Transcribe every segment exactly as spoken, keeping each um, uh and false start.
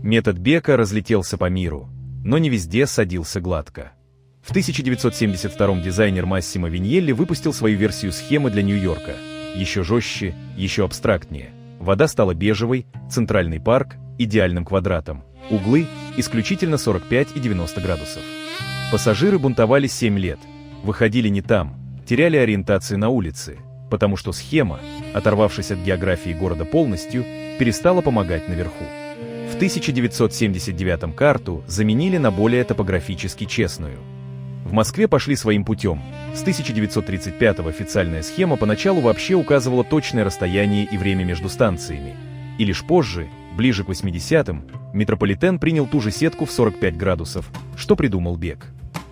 Метод Бека разлетелся по миру, но не везде садился гладко. В тысяча девятьсот семьдесят втором дизайнер Массимо Виньелли выпустил свою версию схемы для Нью-Йорка. Еще жестче, еще абстрактнее. Вода стала бежевой, центральный парк – идеальным квадратом. Углы – исключительно сорок пять и девяносто градусов. Пассажиры бунтовали семь лет. Выходили не там, теряли ориентацию на улице, потому что схема, оторвавшись от географии города полностью, перестала помогать наверху. В тысяча девятьсот семьдесят девятом карту заменили на более топографически честную. В Москве пошли своим путем. С тысяча девятьсот тридцать пятого официальная схема поначалу вообще указывала точное расстояние и время между станциями. И лишь позже, ближе к восьмидесятым, метрополитен принял ту же сетку в сорок пять градусов, что придумал Бек.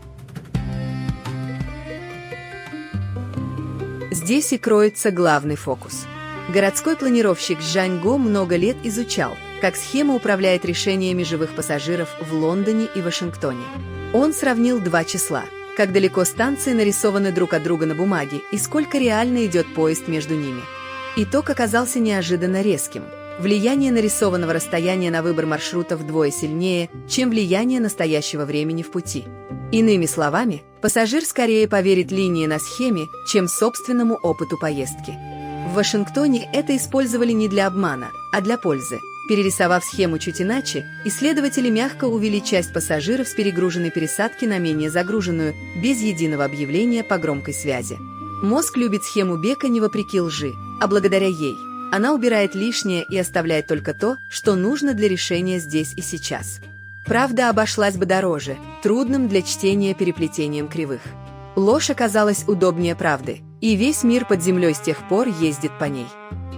Здесь и кроется главный фокус. Городской планировщик Жань Го много лет изучал, как схема управляет решениями живых пассажиров в Лондоне и Вашингтоне. Он сравнил два числа, как далеко станции нарисованы друг от друга на бумаге и сколько реально идет поезд между ними. Итог оказался неожиданно резким. Влияние нарисованного расстояния на выбор маршрута вдвое сильнее, чем влияние настоящего времени в пути. Иными словами, пассажир скорее поверит линии на схеме, чем собственному опыту поездки. В Вашингтоне это использовали не для обмана, а для пользы. Перерисовав схему чуть иначе, исследователи мягко увели часть пассажиров с перегруженной пересадки на менее загруженную, без единого объявления по громкой связи. Мозг любит схему Бека не вопреки лжи, а благодаря ей. Она убирает лишнее и оставляет только то, что нужно для решения здесь и сейчас. Правда обошлась бы дороже, трудным для чтения переплетением кривых. Ложь оказалась удобнее правды, и весь мир под землей с тех пор ездит по ней.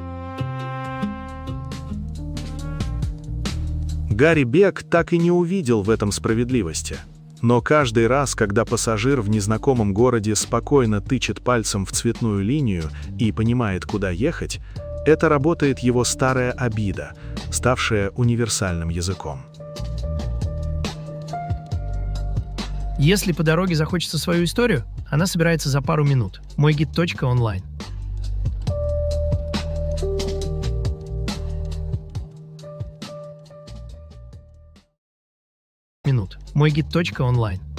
Гарри Бек так и не увидел в этом справедливости. Но каждый раз, когда пассажир в незнакомом городе спокойно тычет пальцем в цветную линию и понимает, куда ехать, это работает его старая обида, ставшая универсальным языком. Если по дороге захочется свою историю, она собирается за пару минут. мой гид точка онлайн. Минут. мой гид точка онлайн.